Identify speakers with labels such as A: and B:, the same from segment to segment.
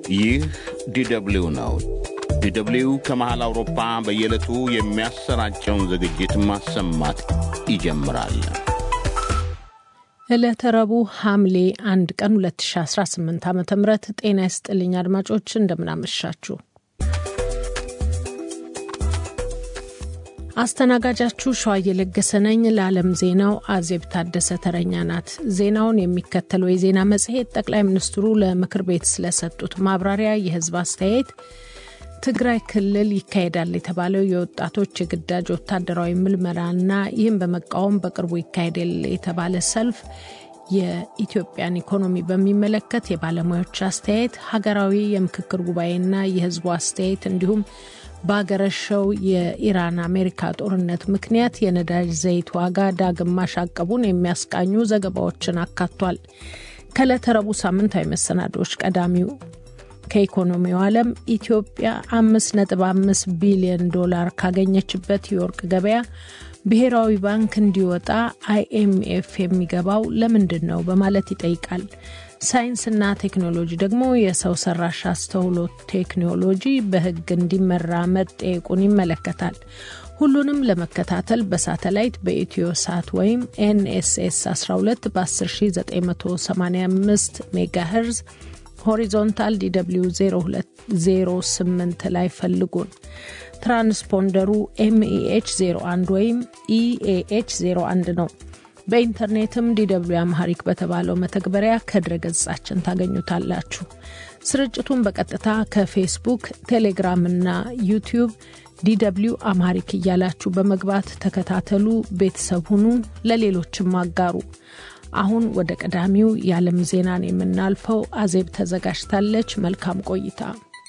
A: ይህ ዲደብሊው ነው። ዲደብሊው ከመሃል አውሮፓ በየዕለቱ የሚያሰራጨውን ዝግጅት ማሰማት ይጀምራል።
B: ዕለተ ረቡዕ ሐምሌ 1 ቀን 2018 ዓ.ም ጤና ይስጥልኝ አድማጮች፣ እንደምናመሻችሁ። አስተናጋጃችሁ ሸዋዬ ለገሰ ነኝ። ለዓለም ዜናው አዜብ ታደሰ ተረኛ ናት። ዜናውን የሚከተለው የዜና መጽሔት ጠቅላይ ሚኒስትሩ ለምክር ቤት ስለሰጡት ማብራሪያ፣ የህዝብ አስተያየት፣ ትግራይ ክልል ይካሄዳል የተባለው የወጣቶች የግዳጅ ወታደራዊ ምልመላና ይህን በመቃወም በቅርቡ ይካሄዳል የተባለ ሰልፍ፣ የኢትዮጵያን ኢኮኖሚ በሚመለከት የባለሙያዎች አስተያየት፣ ሀገራዊ የምክክር ጉባኤና የህዝቡ አስተያየት እንዲሁም በአገረሸው የኢራን አሜሪካ ጦርነት ምክንያት የነዳጅ ዘይት ዋጋ ዳግም ማሻቀቡን የሚያስቃኙ ዘገባዎችን አካቷል። ከዕለተ ረቡዕ ሳምንታዊ መሰናዶች ቀዳሚው ከኢኮኖሚው ዓለም ኢትዮጵያ 5.5 ቢሊዮን ዶላር ካገኘችበት የወርቅ ገበያ ብሔራዊ ባንክ እንዲወጣ IMF የሚገባው ለምንድን ነው በማለት ይጠይቃል። ሳይንስና ቴክኖሎጂ ደግሞ የሰው ሰራሽ አስተውሎት ቴክኖሎጂ በህግ እንዲመራ መጠየቁን ይመለከታል። ሁሉንም ለመከታተል በሳተላይት በኢትዮሳት ወይም NSS 12 በ10985 ሜጋሄርዝ ሆሪዞንታል DW 0208 ላይ ፈልጉን። ትራንስፖንደሩ MEH 01 ወይም EAH 01 ነው። በኢንተርኔትም DW አምሃሪክ በተባለው መተግበሪያ ከድረገጻችን ታገኙታላችሁ። ስርጭቱን በቀጥታ ከፌስቡክ፣ ቴሌግራም እና ዩቲዩብ DW አምሃሪክ እያላችሁ በመግባት ተከታተሉ፣ ቤተሰብ ሁኑ፣ ለሌሎችም አጋሩ። አሁን ወደ ቀዳሚው የዓለም ዜናን የምናልፈው አዜብ ተዘጋጅታለች። መልካም ቆይታ።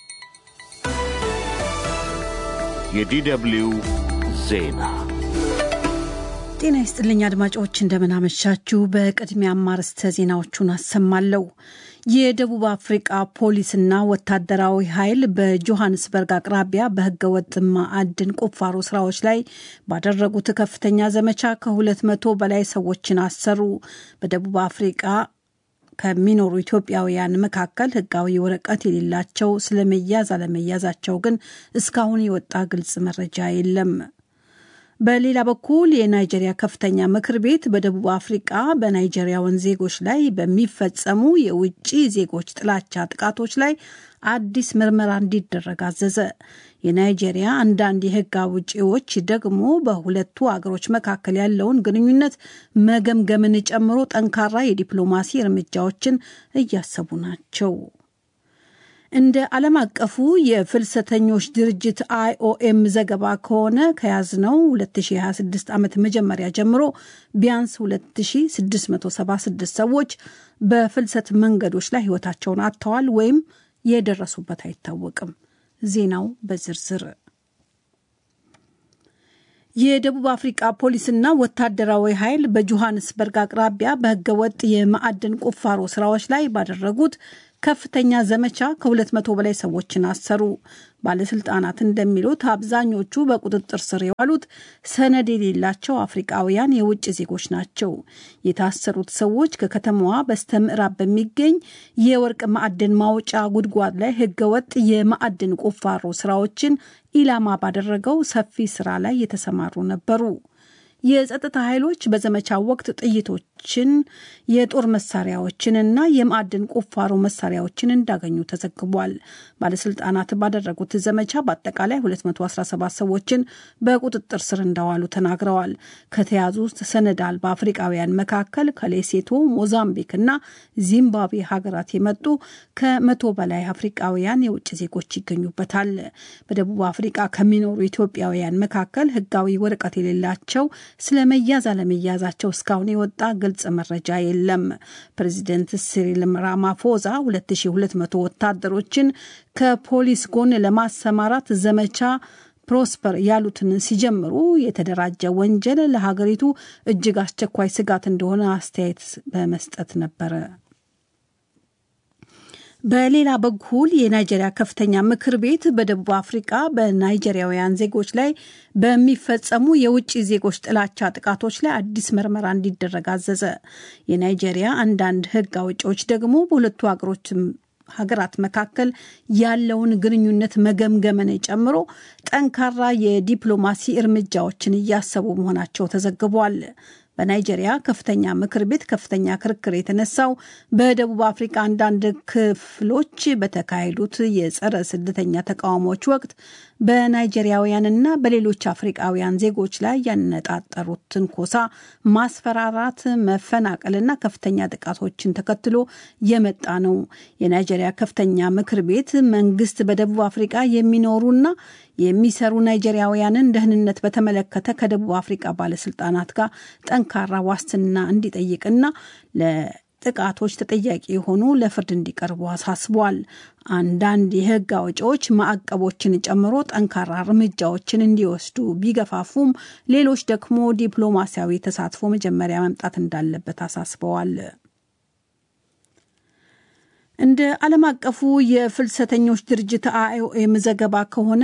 A: የDW ዜና።
C: ጤና ይስጥልኝ አድማጮች፣ እንደምናመሻችሁ። በቅድሚያ አርዕስተ ዜናዎቹን አሰማለሁ። የደቡብ አፍሪካ ፖሊስና ወታደራዊ ኃይል በጆሃንስበርግ አቅራቢያ በህገወጥ ማዕድን ቁፋሮ ስራዎች ላይ ባደረጉት ከፍተኛ ዘመቻ ከ200 በላይ ሰዎችን አሰሩ። በደቡብ አፍሪካ ከሚኖሩ ኢትዮጵያውያን መካከል ህጋዊ ወረቀት የሌላቸው ስለመያዝ አለመያዛቸው ግን እስካሁን የወጣ ግልጽ መረጃ የለም። በሌላ በኩል የናይጄሪያ ከፍተኛ ምክር ቤት በደቡብ አፍሪካ በናይጄሪያውያን ዜጎች ላይ በሚፈጸሙ የውጭ ዜጎች ጥላቻ ጥቃቶች ላይ አዲስ ምርመራ እንዲደረግ አዘዘ። የናይጄሪያ አንዳንድ የህግ አውጪዎች ደግሞ በሁለቱ አገሮች መካከል ያለውን ግንኙነት መገምገምን ጨምሮ ጠንካራ የዲፕሎማሲ እርምጃዎችን እያሰቡ ናቸው። እንደ ዓለም አቀፉ የፍልሰተኞች ድርጅት IOM ዘገባ ከሆነ ከያዝነው 2026 ዓመት መጀመሪያ ጀምሮ ቢያንስ 2676 ሰዎች በፍልሰት መንገዶች ላይ ህይወታቸውን አጥተዋል ወይም የደረሱበት አይታወቅም። ዜናው በዝርዝር። የደቡብ አፍሪካ ፖሊስና ወታደራዊ ኃይል በጆሃንስበርግ አቅራቢያ በህገወጥ የማዕድን ቁፋሮ ስራዎች ላይ ባደረጉት ከፍተኛ ዘመቻ ከ200 በላይ ሰዎችን አሰሩ። ባለስልጣናት እንደሚሉት አብዛኞቹ በቁጥጥር ስር የዋሉት ሰነድ የሌላቸው አፍሪካውያን የውጭ ዜጎች ናቸው። የታሰሩት ሰዎች ከከተማዋ በስተምዕራብ በሚገኝ የወርቅ ማዕድን ማውጫ ጉድጓድ ላይ ህገወጥ የማዕድን ቁፋሮ ስራዎችን ኢላማ ባደረገው ሰፊ ስራ ላይ የተሰማሩ ነበሩ። የጸጥታ ኃይሎች በዘመቻው ወቅት ጥይቶችን፣ የጦር መሳሪያዎችንና የማዕድን ቁፋሮ መሳሪያዎችን እንዳገኙ ተዘግቧል። ባለስልጣናት ባደረጉት ዘመቻ በአጠቃላይ 217 ሰዎችን በቁጥጥር ስር እንዳዋሉ ተናግረዋል። ከተያዙት ሰነድ አልባ አፍሪካውያን መካከል ከሌሴቶ፣ ሞዛምቢክ እና ዚምባብዌ ሀገራት የመጡ ከ100 በላይ አፍሪካውያን የውጭ ዜጎች ይገኙበታል። በደቡብ አፍሪካ ከሚኖሩ ኢትዮጵያውያን መካከል ህጋዊ ወረቀት የሌላቸው ስለመያዝ አለመያዛቸው እስካሁን የወጣ ግልጽ መረጃ የለም። ፕሬዚደንት ሲሪል ራማፎዛ 2200 ወታደሮችን ከፖሊስ ጎን ለማሰማራት ዘመቻ ፕሮስፐር ያሉትን ሲጀምሩ የተደራጀ ወንጀል ለሀገሪቱ እጅግ አስቸኳይ ስጋት እንደሆነ አስተያየት በመስጠት ነበር። በሌላ በኩል የናይጄሪያ ከፍተኛ ምክር ቤት በደቡብ አፍሪካ በናይጄሪያውያን ዜጎች ላይ በሚፈጸሙ የውጭ ዜጎች ጥላቻ ጥቃቶች ላይ አዲስ ምርመራ እንዲደረግ አዘዘ። የናይጄሪያ አንዳንድ ሕግ አውጪዎች ደግሞ በሁለቱ ሀገራት መካከል ያለውን ግንኙነት መገምገምን ጨምሮ ጠንካራ የዲፕሎማሲ እርምጃዎችን እያሰቡ መሆናቸው ተዘግቧል። በናይጄሪያ ከፍተኛ ምክር ቤት ከፍተኛ ክርክር የተነሳው በደቡብ አፍሪካ አንዳንድ ክፍሎች በተካሄዱት የጸረ ስደተኛ ተቃውሞዎች ወቅት በናይጄሪያውያንና በሌሎች አፍሪካውያን ዜጎች ላይ ያነጣጠሩት ትንኮሳ፣ ማስፈራራት፣ መፈናቀልና ከፍተኛ ጥቃቶችን ተከትሎ የመጣ ነው። የናይጄሪያ ከፍተኛ ምክር ቤት መንግስት በደቡብ አፍሪካ የሚኖሩና የሚሰሩ ናይጄሪያውያንን ደህንነት በተመለከተ ከደቡብ አፍሪካ ባለስልጣናት ጋር ጠንካራ ዋስትና እንዲጠይቅና ለጥቃቶች ተጠያቂ የሆኑ ለፍርድ እንዲቀርቡ አሳስቧል። አንዳንድ የህግ አውጪዎች ማዕቀቦችን ጨምሮ ጠንካራ እርምጃዎችን እንዲወስዱ ቢገፋፉም ሌሎች ደግሞ ዲፕሎማሲያዊ ተሳትፎ መጀመሪያ መምጣት እንዳለበት አሳስበዋል። እንደ ዓለም አቀፉ የፍልሰተኞች ድርጅት IOM ዘገባ ከሆነ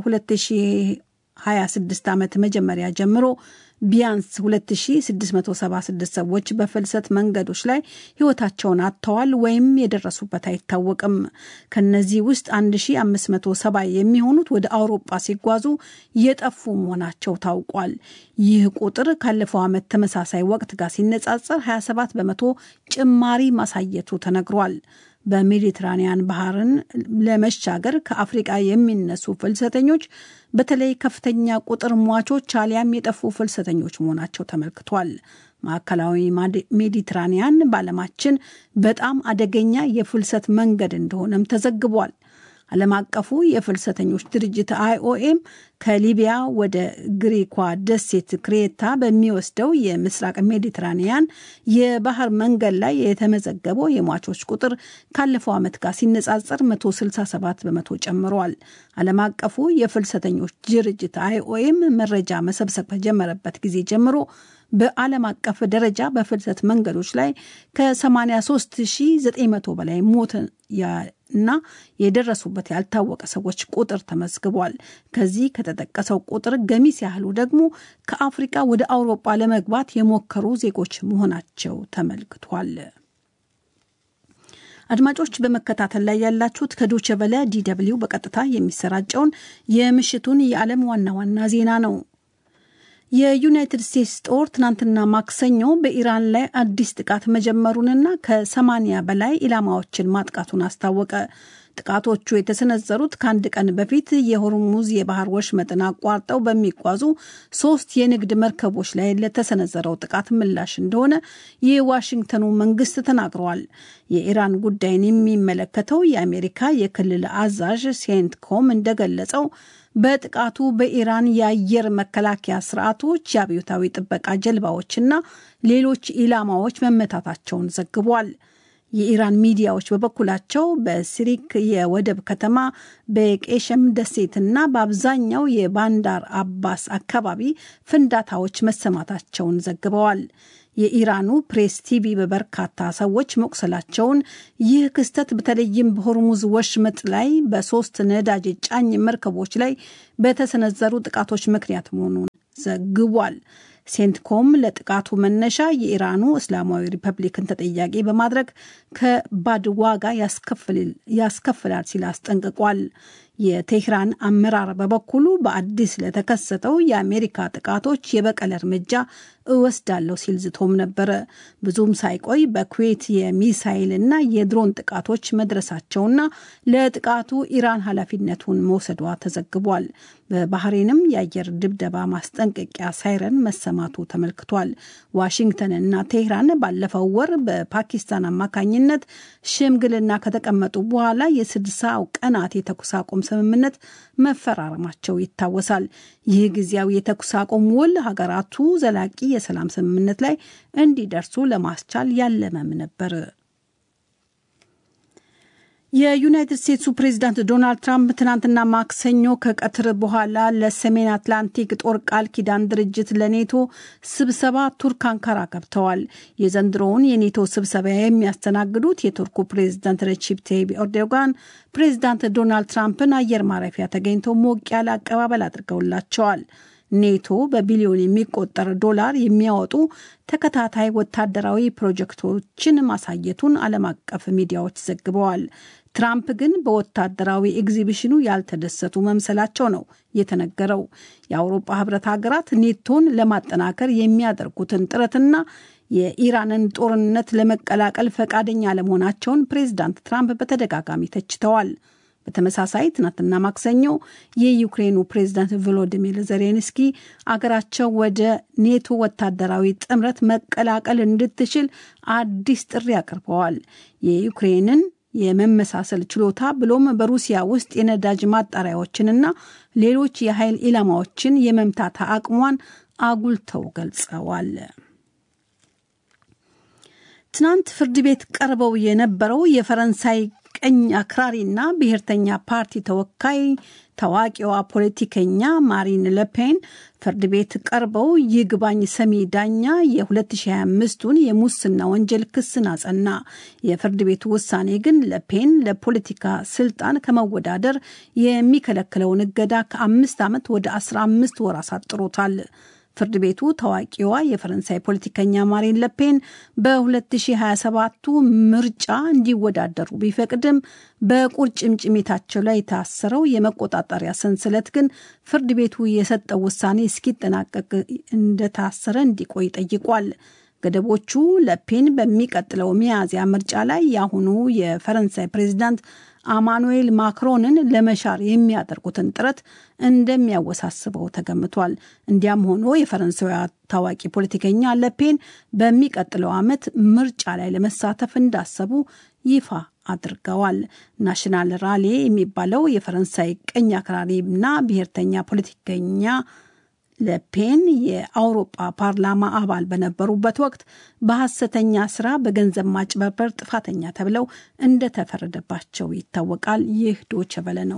C: ከ2026 ዓመት መጀመሪያ ጀምሮ ቢያንስ 2676 ሰዎች በፍልሰት መንገዶች ላይ ህይወታቸውን አጥተዋል ወይም የደረሱበት አይታወቅም። ከነዚህ ውስጥ 1570 የሚሆኑት ወደ አውሮፓ ሲጓዙ የጠፉ መሆናቸው ታውቋል። ይህ ቁጥር ካለፈው ዓመት ተመሳሳይ ወቅት ጋር ሲነጻጸር 27 በመቶ ጭማሪ ማሳየቱ ተነግሯል። በሜዲትራኒያን ባህርን ለመሻገር ከአፍሪቃ የሚነሱ ፍልሰተኞች በተለይ ከፍተኛ ቁጥር ሟቾች አሊያም የጠፉ ፍልሰተኞች መሆናቸው ተመልክቷል። ማዕከላዊ ሜዲትራኒያን በዓለማችን በጣም አደገኛ የፍልሰት መንገድ እንደሆነም ተዘግቧል። ዓለም አቀፉ የፍልሰተኞች ድርጅት IOM ከሊቢያ ወደ ግሪኳ ደሴት ክሬታ በሚወስደው የምስራቅ ሜዲትራኒያን የባህር መንገድ ላይ የተመዘገበው የሟቾች ቁጥር ካለፈው ዓመት ጋር ሲነጻጸር 167 በመቶ ጨምሯል። ዓለም አቀፉ የፍልሰተኞች ድርጅት IOM መረጃ መሰብሰብ ከጀመረበት ጊዜ ጀምሮ በዓለም አቀፍ ደረጃ በፍልሰት መንገዶች ላይ ከ83900 በላይ ሞት እና የደረሱበት ያልታወቀ ሰዎች ቁጥር ተመዝግቧል። ከዚህ ከተጠቀሰው ቁጥር ገሚስ ያህሉ ደግሞ ከአፍሪካ ወደ አውሮፓ ለመግባት የሞከሩ ዜጎች መሆናቸው ተመልክቷል። አድማጮች በመከታተል ላይ ያላችሁት ከዶቼ ቬለ DW በቀጥታ የሚሰራጨውን የምሽቱን የዓለም ዋና ዋና ዜና ነው። የዩናይትድ ስቴትስ ጦር ትናንትና ማክሰኞ በኢራን ላይ አዲስ ጥቃት መጀመሩንና ከ80 በላይ ኢላማዎችን ማጥቃቱን አስታወቀ። ጥቃቶቹ የተሰነዘሩት ከአንድ ቀን በፊት የሆርሙዝ የባህር ወሽመጥን አቋርጠው በሚጓዙ 3 የንግድ መርከቦች ላይ ለተሰነዘረው ጥቃት ምላሽ እንደሆነ የዋሽንግተኑ መንግስት ተናግረዋል። የኢራን ጉዳይን የሚመለከተው የአሜሪካ የክልል አዛዥ ሴንትኮም እንደገለጸው በጥቃቱ በኢራን የአየር መከላከያ ስርዓቶች፣ የአብዮታዊ ጥበቃ ጀልባዎችና ሌሎች ኢላማዎች መመታታቸውን ዘግቧል። የኢራን ሚዲያዎች በበኩላቸው በሲሪክ የወደብ ከተማ በቄሸም ደሴትና በአብዛኛው የባንዳር አባስ አካባቢ ፍንዳታዎች መሰማታቸውን ዘግበዋል። የኢራኑ ፕሬስ ቲቪ በበርካታ ሰዎች መቁሰላቸውን፣ ይህ ክስተት በተለይም በሆርሙዝ ወሽመጥ ላይ በ3 ነዳጅ ጫኝ መርከቦች ላይ በተሰነዘሩ ጥቃቶች ምክንያት መሆኑን ዘግቧል። ሴንትኮም ለጥቃቱ መነሻ የኢራኑ እስላማዊ ሪፐብሊክን ተጠያቂ በማድረግ ከባድ ዋጋ ያስከፍላል ሲል አስጠንቅቋል። የቴህራን አመራር በበኩሉ በአዲስ ለተከሰተው የአሜሪካ ጥቃቶች የበቀል እርምጃ እወስዳለሁ ሲል ዝቶም ነበረ። ብዙም ሳይቆይ በኩዌት የሚሳይልና የድሮን ጥቃቶች መድረሳቸውና ለጥቃቱ ኢራን ኃላፊነቱን መውሰዷ ተዘግቧል። በባህሬንም የአየር ድብደባ ማስጠንቀቂያ ሳይረን መሰማቱ ተመልክቷል። ዋሽንግተንና ቴህራን ባለፈው ወር በፓኪስታን አማካኝነት ሽምግልና ከተቀመጡ በኋላ የ60 ቀናት የተኩስ አቁም ስምምነት መፈራረማቸው ይታወሳል። ይህ ጊዜያዊ የተኩስ አቁም ውል ሀገራቱ ዘላቂ የሰላም ስምምነት ላይ እንዲደርሱ ለማስቻል ያለመም ነበር። የዩናይትድ ስቴትሱ ፕሬዝዳንት ዶናልድ ትራምፕ ትናንትና ማክሰኞ ከቀትር በኋላ ለሰሜን አትላንቲክ ጦር ቃል ኪዳን ድርጅት ለኔቶ ስብሰባ ቱርክ አንካራ ገብተዋል። የዘንድሮውን የኔቶ ስብሰባ የሚያስተናግዱት የቱርኩ ፕሬዝዳንት ሬቺፕ ታይብ ኤርዶጋን ፕሬዝዳንት ዶናልድ ትራምፕን አየር ማረፊያ ተገኝተው ሞቅ ያለ አቀባበል አድርገውላቸዋል። ኔቶ በቢሊዮን የሚቆጠር ዶላር የሚያወጡ ተከታታይ ወታደራዊ ፕሮጀክቶችን ማሳየቱን ዓለም አቀፍ ሚዲያዎች ዘግበዋል። ትራምፕ ግን በወታደራዊ ኤግዚቢሽኑ ያልተደሰቱ መምሰላቸው ነው የተነገረው። የአውሮፓ ህብረት ሀገራት ኔቶን ለማጠናከር የሚያደርጉትን ጥረትና የኢራንን ጦርነት ለመቀላቀል ፈቃደኛ አለመሆናቸውን ፕሬዝዳንት ትራምፕ በተደጋጋሚ ተችተዋል። በተመሳሳይ ትናንትና ማክሰኞ የዩክሬኑ ፕሬዝዳንት ቮሎዲሚር ዜሌንስኪ አገራቸው ወደ ኔቶ ወታደራዊ ጥምረት መቀላቀል እንድትችል አዲስ ጥሪ አቅርበዋል። የዩክሬንን የመመሳሰል ችሎታ ብሎም በሩሲያ ውስጥ የነዳጅ ማጣሪያዎችንና ሌሎች የኃይል ኢላማዎችን የመምታት አቅሟን አጉልተው ገልጸዋል። ትናንት ፍርድ ቤት ቀርበው የነበረው የፈረንሳይ ቀኝ አክራሪና ብሔርተኛ ፓርቲ ተወካይ ታዋቂዋ ፖለቲከኛ ማሪን ለፔን ፍርድ ቤት ቀርበው ይግባኝ ሰሚ ዳኛ የ2025ቱን የሙስና ወንጀል ክስን አጸና። የፍርድ ቤቱ ውሳኔ ግን ለፔን ለፖለቲካ ስልጣን ከመወዳደር የሚከለክለውን እገዳ ከ5 ዓመት ወደ 15 ወር አሳጥሮታል። ፍርድ ቤቱ ታዋቂዋ የፈረንሳይ ፖለቲከኛ ማሪን ለፔን በ2027ቱ ምርጫ እንዲወዳደሩ ቢፈቅድም በቁርጭምጭሚታቸው ላይ የታሰረው የመቆጣጠሪያ ሰንሰለት ግን ፍርድ ቤቱ የሰጠው ውሳኔ እስኪጠናቀቅ እንደታሰረ እንዲቆይ ጠይቋል። ገደቦቹ ለፔን በሚቀጥለው ሚያዝያ ምርጫ ላይ ያሁኑ የፈረንሳይ ፕሬዝዳንት አማኑኤል ማክሮንን ለመሻር የሚያደርጉትን ጥረት እንደሚያወሳስበው ተገምቷል። እንዲያም ሆኖ የፈረንሳዊ ታዋቂ ፖለቲከኛ ለፔን በሚቀጥለው ዓመት ምርጫ ላይ ለመሳተፍ እንዳሰቡ ይፋ አድርገዋል። ናሽናል ራሊ የሚባለው የፈረንሳይ ቀኝ አክራሪና ብሔርተኛ ፖለቲከኛ ለፔን የአውሮፓ ፓርላማ አባል በነበሩበት ወቅት በሐሰተኛ ስራ በገንዘብ ማጭበርበር ጥፋተኛ ተብለው እንደተፈረደባቸው ይታወቃል። ይህ ዶይቼ ቬለ ነው።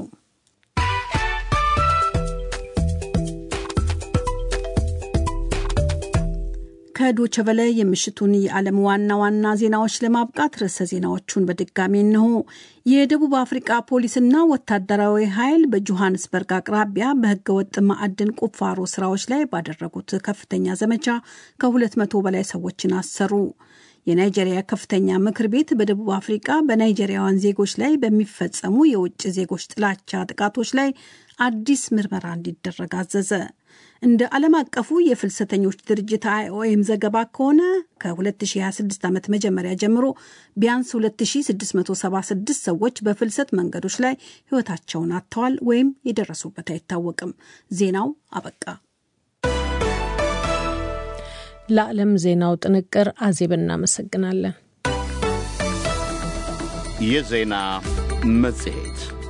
C: ከዶይቼ ቬለ የምሽቱን የዓለም ዋና ዋና ዜናዎች ለማብቃት ርዕሰ ዜናዎቹን በድጋሚ ነው። የደቡብ አፍሪካ ፖሊስና ወታደራዊ ኃይል በጆሃንስበርግ አቅራቢያ በህገወጥ ማዕድን ቁፋሮ ስራዎች ላይ ባደረጉት ከፍተኛ ዘመቻ ከ200 በላይ ሰዎችን አሰሩ። የናይጄሪያ ከፍተኛ ምክር ቤት በደቡብ አፍሪካ በናይጄሪያውያን ዜጎች ላይ በሚፈጸሙ የውጭ ዜጎች ጥላቻ ጥቃቶች ላይ አዲስ ምርመራ እንዲደረግ አዘዘ። እንደ ዓለም አቀፉ የፍልሰተኞች ድርጅት IOM ዘገባ ከሆነ ከ2026 ዓመት መጀመሪያ ጀምሮ ቢያንስ 2676 ሰዎች በፍልሰት መንገዶች ላይ ህይወታቸውን አጥተዋል ወይም የደረሱበት አይታወቅም። ዜናው አበቃ።
B: ለዓለም ዜናው ጥንቅር አዜብ እናመሰግናለን።
A: የዜና መጽሔት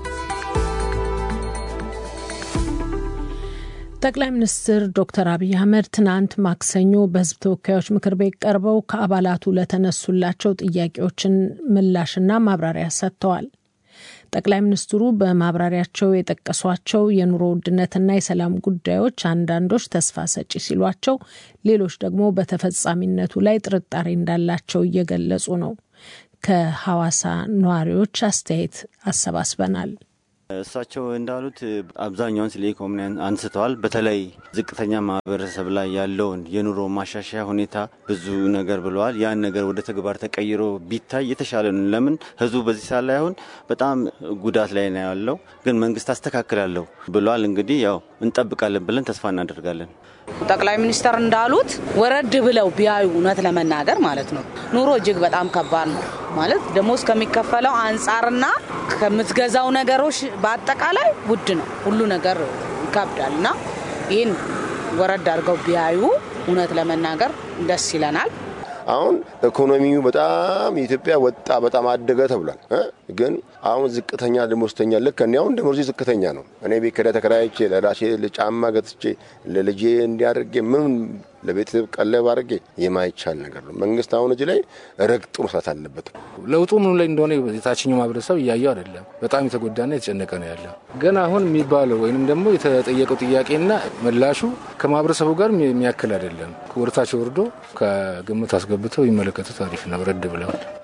B: ጠቅላይ ሚኒስትር ዶክተር አብይ አህመድ ትናንት ማክሰኞ በህዝብ ተወካዮች ምክር ቤት ቀርበው ከአባላቱ ለተነሱላቸው ጥያቄዎችን ምላሽና ማብራሪያ ሰጥተዋል። ጠቅላይ ሚኒስትሩ በማብራሪያቸው የጠቀሷቸው የኑሮ ውድነትና የሰላም ጉዳዮች አንዳንዶች ተስፋ ሰጪ ሲሏቸው፣ ሌሎች ደግሞ በተፈጻሚነቱ ላይ ጥርጣሬ እንዳላቸው እየገለጹ ነው። ከሐዋሳ ነዋሪዎች አስተያየት አሰባስበናል።
D: እሳቸው እንዳሉት አብዛኛውን ስለ ኢኮኖሚ አንስተዋል። በተለይ ዝቅተኛ ማህበረሰብ ላይ ያለውን የኑሮ ማሻሻያ ሁኔታ ብዙ ነገር ብለዋል። ያን ነገር ወደ ተግባር ተቀይሮ ቢታይ የተሻለ ነው። ለምን ህዝቡ በዚህ ሰዓት ላይ አሁን በጣም ጉዳት ላይ ነው ያለው፣ ግን መንግስት አስተካክላለሁ ብለዋል። እንግዲህ ያው እንጠብቃለን ብለን ተስፋ እናደርጋለን።
E: ጠቅላይ ሚኒስትር እንዳሉት ወረድ ብለው ቢያዩ እውነት ለመናገር ማለት ነው ኑሮ እጅግ በጣም ከባድ ነው ማለት ደሞዝ ከሚከፈለው አንጻርና ከምትገዛው ነገሮች በአጠቃላይ ውድ ነው። ሁሉ ነገር ይከብዳልና ይህን ወረድ አድርገው ቢያዩ እውነት ለመናገር ደስ ይለናል።
F: አሁን ኢኮኖሚው በጣም ኢትዮጵያ ወጣ በጣም አደገ ተብሏል። ግን አሁን ዝቅተኛ ደሞዝተኛ ልክ እኔ አሁን ደሞዝ ዝቅተኛ ነው። እኔ ቤት ከዳ ተከራይቼ ለራሴ ለጫማ ገዝቼ ለልጄ እንዲያርጌ ምን ለቤተሰብ ቀለብ አርጌ የማይቻል ነገር ነው። መንግስት አሁን እዚህ ላይ ረግጦ መስራት አለበት።
G: ለውጡ ምን ላይ እንደሆነ የታችኛው ማህበረሰብ እያየው አይደለም። በጣም የተጎዳና የተጨነቀ ነው ያለው። ግን አሁን የሚባለው ወይንም ደግሞ የተጠየቀው ጥያቄና ምላሹ ከማህበረሰቡ ጋር የሚያክል አይደለም። ወርታቸው ወርዶ ከግምት አስገብተው ይመለከቱት አሪፍ ነው። ረድ ብለዋል።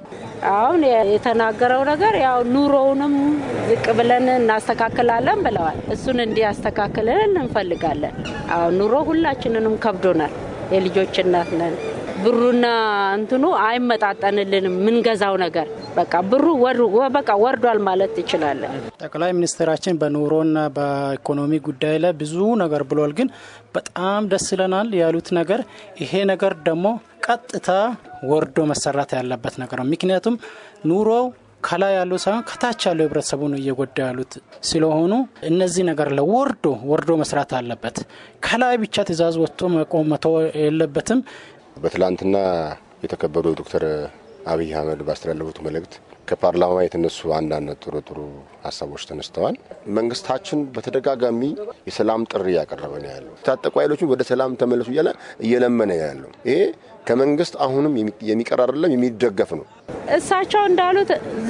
H: አሁን የተናገረው ነገር ያው ኑሮውንም ዝቅ ብለን እናስተካክላለን ብለዋል። እሱን እንዲያስተካክለን እንፈልጋለን። አሁን ኑሮ ሁላችንንም ከብዶናል። የልጆች እናት ነን። ብሩና እንትኑ አይመጣጠንልንም። ምን ገዛው ነገር በቃ ብሩ ወርዷል ማለት ይችላል።
I: ጠቅላይ ሚኒስትራችን በኑሮና በኢኮኖሚ ጉዳይ ላይ ብዙ ነገር ብሏል። ግን በጣም ደስ ይለናል ያሉት ነገር ይሄ ነገር ደግሞ ቀጥታ ወርዶ መሰራት ያለበት ነገር ነው። ምክንያቱም ኑሮው ከላይ ያለው ሳይሆን ከታች ያለው ህብረተሰቡ ነው እየጎዳ ያሉት ስለሆኑ እነዚህ ነገር ወርዶ መስራት አለበት። ከላይ ብቻ ትዕዛዝ ወጥቶ መቆም የለበትም።
F: በትላንትና የተከበሩ ዶክተር አብይ አህመድ ባስተላለፉት መልእክት ከፓርላማ የተነሱ አንዳንድ ጥሩ ሀሳቦች ተነስተዋል። መንግስታችን በተደጋጋሚ የሰላም ጥሪ ያቀረበ ነው ያለው። ታጠቁ ኃይሎችን ወደ ሰላም ተመለሱ እየለመነ ያለው ይሄ ከመንግስት አሁንም የሚቀራረለም የሚደገፍ ነው።
H: እሳቸው እንዳሉት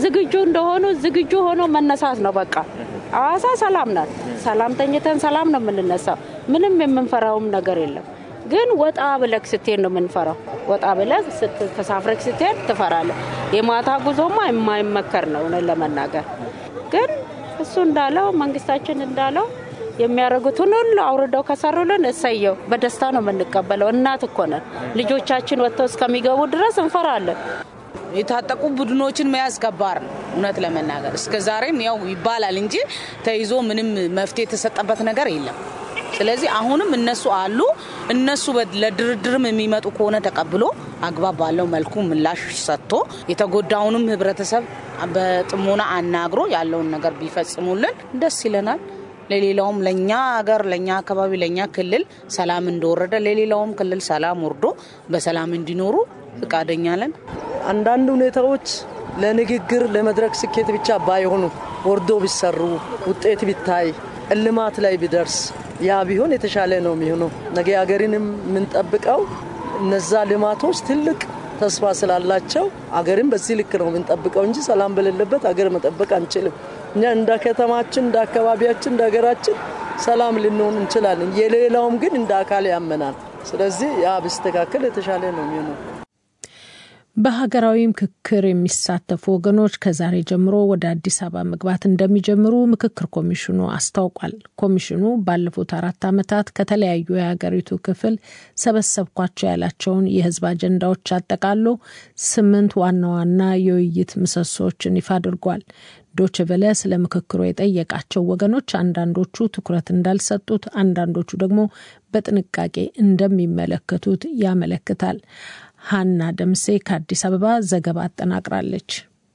H: ዝግጁ ሆኖ መነሳት ነው። በቃ አዋሳ ሰላም ናት። ሰላም ተኝተን ሰላም ነው የምንነሳው። ምንም የምንፈራውም ነገር የለም። ግን ወጣ ብለክ ስትሄድ ነው የምንፈራው። ወጣ ብለክ ተሳፍረክ ስትሄድ ትፈራለህ። የማታ ጉዞማ የማይመከር ነው ለመናገር። ግን እሱ እንዳለው መንግስታችን እንዳለው የሚያረጉትን ሁሉ አውርደው ከሰሩልን እሰየው በደስታ ነው የምንቀበለው። እናት እኮ ነን። ልጆቻችን ወጥተው እስከሚገቡ ድረስ እንፈራለን።
E: የታጠቁ ቡድኖችን መያዝ ከባድ ነው እውነት ለመናገር። እስከዛሬም ያው ይባላል እንጂ ተይዞ ምንም መፍትሄ የተሰጠበት ነገር የለም። ስለዚህ አሁንም እነሱ አሉ። እነሱ ለድርድርም የሚመጡ ከሆነ ተቀብሎ አግባብ ባለው መልኩ ምላሽ ሰጥቶ የተጎዳውንም ህብረተሰብ በጥሞና አናግሮ ያለውን ነገር ቢፈጽሙልን ደስ ይለናል። ለሌላውም ለኛ ሀገር ለኛ አካባቢ ለኛ ክልል ሰላም እንደወረደ ለሌላውም ክልል ሰላም ወርዶ በሰላም እንዲኖሩ ፍቃደኛ ነን።
J: አንዳንድ ሁኔታዎች ለንግግር ለመድረክ ስኬት ብቻ ባይሆኑ ወርዶ ቢሰሩ ውጤት ቢታይ እልማት ላይ ቢደርስ ያ ቢሆን የተሻለ ነው የሚሆነው። ነገ ሀገርንም የምንጠብቀው እነዛ ልማቶች ትልቅ ተስፋ ስላላቸው ሀገርን በዚህ ልክ ነው የምንጠብቀው እንጂ ሰላም በሌለበት ሀገር መጠበቅ አንችልም። እኛ እንደ ከተማችን እንደ አካባቢያችን እንደ ሀገራችን ሰላም ልንሆን እንችላለን። የሌላውም ግን እንደ አካል ያመናል። ስለዚህ ያ ቢስተካከል የተሻለ ነው የሚሆነው።
B: በሀገራዊ ምክክር የሚሳተፉ ወገኖች ከዛሬ ጀምሮ ወደ አዲስ አበባ መግባት እንደሚጀምሩ ምክክር ኮሚሽኑ አስታውቋል። ኮሚሽኑ ባለፉት 4 ዓመታት ከተለያዩ የሀገሪቱ ክፍል ሰበሰብኳቸው ያላቸውን የህዝብ አጀንዳዎች አጠቃሎ 8 ዋና ዋና የውይይት ምሰሶችን ይፋ አድርጓል። ዶቼ ቬለ ስለ ምክክሩ የጠየቃቸው ወገኖች አንዳንዶቹ ትኩረት እንዳልሰጡት፣ አንዳንዶቹ ደግሞ በጥንቃቄ እንደሚመለከቱት ያመለክታል። ሀና ደምሴ ከአዲስ አበባ ዘገባ አጠናቅራለች።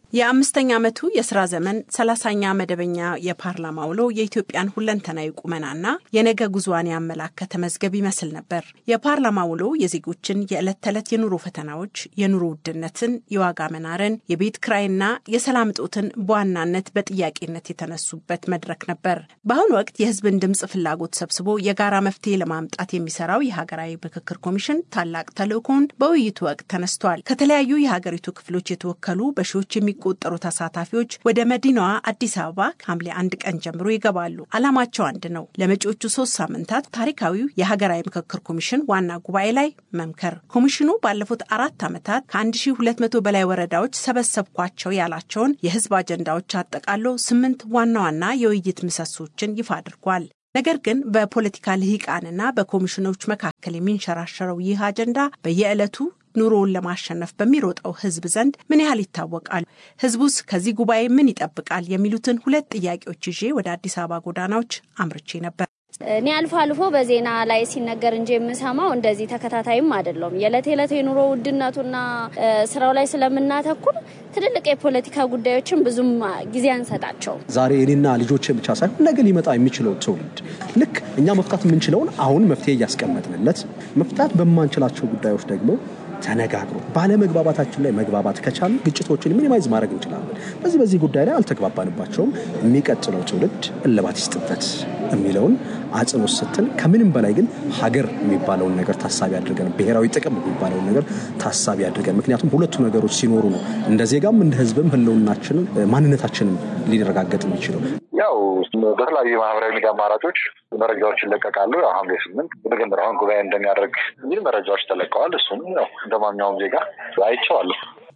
K: የ5ኛ ዓመቱ የሥራ ዘመን 30ኛ መደበኛ የፓርላማ ውሎ የኢትዮጵያን ሁለንተናዊ ቁመናና የነገ ጉዟን ያመላከተ መዝገብ ይመስል ነበር። የፓርላማ ውሎ የዜጎችን የዕለት ተዕለት የኑሮ ፈተናዎች፣ የኑሮ ውድነትን፣ የዋጋ መናርን፣ የቤት ክራይና የሰላም እጦትን በዋናነት በጥያቄነት የተነሱበት መድረክ ነበር። በአሁኑ ወቅት የህዝብን ድምጽ ፍላጎት ሰብስቦ የጋራ መፍትሄ ለማምጣት የሚሰራው የሀገራዊ ምክክር ኮሚሽን ታላቅ ተልዕኮውን በውይይቱ ወቅት ተነስቷል። ከተለያዩ የሀገሪቱ ክፍሎች የተወከሉ በሺዎች የሚቆጠሩ ተሳታፊዎች ወደ መዲናዋ አዲስ አበባ ሐምሌ 1 ቀን ጀምሮ ይገባሉ። ዓላማቸው አንድ ነው። ለመጪዎቹ 3 ሳምንታት ታሪካዊው የሀገራዊ ምክክር ኮሚሽን ዋና ጉባኤ ላይ መምከር። ኮሚሽኑ ባለፉት 4 ዓመታት ከ1200 በላይ ወረዳዎች ሰበሰብኳቸው ያላቸውን የህዝብ አጀንዳዎች አጠቃሎ 8 ዋና ዋና የውይይት ምሰሶችን ይፋ አድርጓል። ነገር ግን በፖለቲካ ልሂቃንና በኮሚሽኖች መካከል የሚንሸራሸረው ይህ አጀንዳ በየዕለቱ ኑሮውን ለማሸነፍ በሚሮጠው ህዝብ ዘንድ ምን ያህል ይታወቃል? ህዝቡስ ከዚህ ጉባኤ ምን ይጠብቃል? የሚሉትን 2 ጥያቄዎች ይዤ ወደ አዲስ አበባ ጎዳናዎች አምርቼ ነበር።
L: እኔ አልፎ በዜና ላይ ሲነገር እንጂ የምሰማው እንደዚህ ተከታታይም አይደለም። የዕለት የኑሮ ውድነቱና ስራው ላይ ስለምናተኩር ትልልቅ የፖለቲካ ጉዳዮችን ብዙም ጊዜ አንሰጣቸው።
M: ዛሬ እኔና ልጆቼ ብቻ ሳይሆን ነገ ሊመጣ የሚችለው ትውልድ ልክ እኛ መፍታት የምንችለውን አሁን መፍትሄ እያስቀመጥንለት መፍታት በማንችላቸው ጉዳዮች ደግሞ ተነጋግሮ ባለመግባባታችን ላይ መግባባት ከቻለ ግጭቶችን ሚኒማይዝ ማድረግ እንችላለን። በዚህ ጉዳይ ላይ አልተግባባንባቸውም። የሚቀጥለው ትውልድ እልባት ይስጥበት የሚለውን አጽንኦት ሰጥተን ከምንም በላይ ግን ሀገር የሚባለውን ነገር ታሳቢ አድርገን ብሔራዊ ጥቅም የሚባለውን ነገር ታሳቢ አድርገን ምክንያቱም ሁለቱ ነገሮች ሲኖሩ ነው እንደ ዜጋም እንደ ህዝብም ህልውናችንን ማንነታችንን ሊረጋገጥ የሚችለው።
N: ያው በተለያዩ ማህበራዊ ሚዲያ አማራጮች መረጃዎች ይለቀቃሉ። ሐምሌ 8 በመጀመሪያው ጉባኤ እንደሚያደርግ የሚል መረጃዎች ተለቀዋል። እሱም ያው እንደማንኛውም ዜጋ አይቼዋለሁ።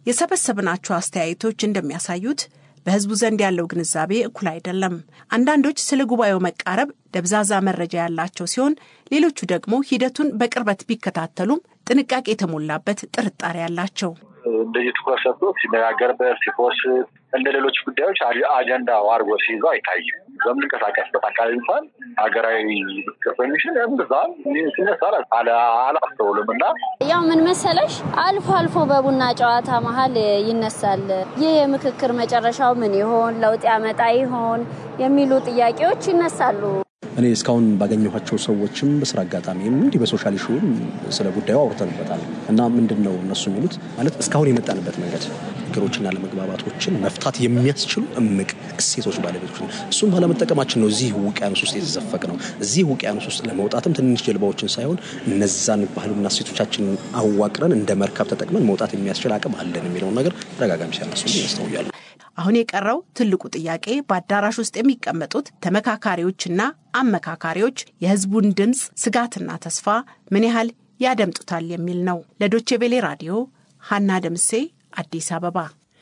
K: የሰበሰብናቸው አስተያየቶች እንደሚያሳዩት በህዝቡ ዘንድ ያለው ግንዛቤ እኩል አይደለም። አንዳንዶች ስለ ጉባኤው መቃረብ ደብዛዛ መረጃ ያላቸው ሲሆን፣ ሌሎቹ ደግሞ ሂደቱን በቅርበት ቢከታተሉም ጥንቃቄ የተሞላበት ጥርጣሬ ያላቸው።
N: እንደዚህ ትኩረት ሰጥቶ ሲነጋገርበት ሲፎርስ እንደ ሌሎች ጉዳዮች አጀንዳ አድርጎ ሲይዘው አይታይም። በምንቀሳቀስበት አካባቢ እንኳን ሀገራዊ ኮሚሽን ያምዛል ሲነሳል አላስተውልም እና
L: ያው ምን መሰለሽ አልፎ አልፎ በቡና ጨዋታ መሀል ይነሳል። ይህ የምክክር መጨረሻው ምን ይሆን፣ ለውጥ ያመጣ ይሆን የሚሉ ጥያቄዎች ይነሳሉ።
M: እኔ እስካሁን ባገኘኋቸው ሰዎችም በስራ አጋጣሚም እንዲህ በሶሻል ኢሹም ስለ ጉዳዩ አውርተንበታል እና ምንድነው እነሱ የሚሉት ማለት እስካሁን የመጣንበት መንገድ ችግሮችና ለመግባባቶችን መፍታት የሚያስችሉ እምቅ እሴቶች ባለቤቶች እሱን ባለመጠቀማችን ነው እዚህ ውቅያኖስ ውስጥ የተዘፈቅ ነው። እዚህ ውቅያኖስ ውስጥ ለመውጣትም ትንሽ ጀልባዎችን ሳይሆን እነዛን ባህሉና እሴቶቻችንን አዋቅረን እንደ መርከብ ተጠቅመን መውጣት የሚያስችል አቅም አለን የሚለው ነገር ተደጋጋሚ ሲያነሱ ያስተውያሉ።
K: አሁን የቀረው ትልቁ ጥያቄ በአዳራሽ ውስጥ የሚቀመጡት ተመካካሪዎችና አመካካሪዎች የህዝቡን ድምጽ፣ ስጋትና ተስፋ ምን ያህል ያደምጡታል የሚል ነው። ለዶቼ ቬሌ ራዲዮ ሀና ደምሴ አዲስ አበባ።